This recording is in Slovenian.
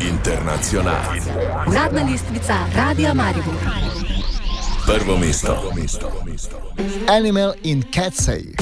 Internacional. Uradna listvica Radia Maribor. Prvo mesto. Animal in Catsay.